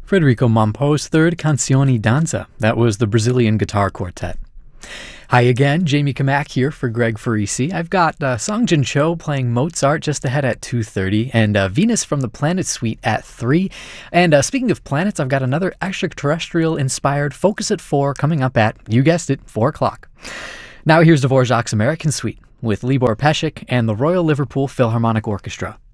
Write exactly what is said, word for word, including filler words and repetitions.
Frederico Mompo's third Canzoni Danza. That was the Brazilian Guitar Quartet. Hi again, Jamie Kamak here for Greg Farisi. I've got uh, Song Jin Cho playing Mozart just ahead at two thirty, and uh, Venus from the Planet Suite at three. And uh, speaking of planets, I've got another extraterrestrial-inspired Focus at four coming up at, you guessed it, four o'clock. Now here's Dvorak's American Suite with Libor Pesik and the Royal Liverpool Philharmonic Orchestra.